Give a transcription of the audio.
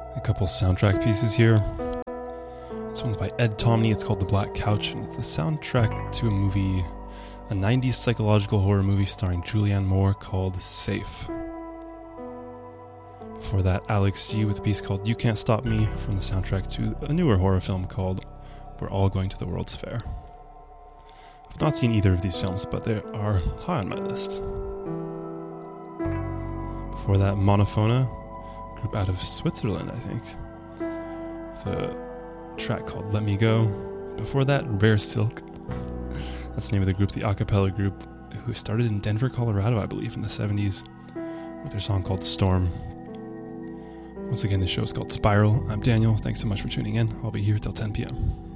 A couple soundtrack pieces here. This one's by Ed Tomney. It's called The Black Couch, and it's the soundtrack to a movie, a 90s psychological horror movie starring Julianne Moore called Safe. Before that, Alex G with a piece called You Can't Stop Me from the soundtrack to a newer horror film called We're All Going to the World's Fair. I've not seen either of these films, but they are high on my list. Before that, Monophona, group out of Switzerland, I think, with a track called Let Me Go. Before that, Rare Silk. That's the name of the group, the a cappella group, who started in Denver, Colorado, I believe, in the 70s, with their song called Storm. Once again, this show is called Spiral. I'm Daniel. Thanks so much for tuning in. I'll be here till 10 p.m.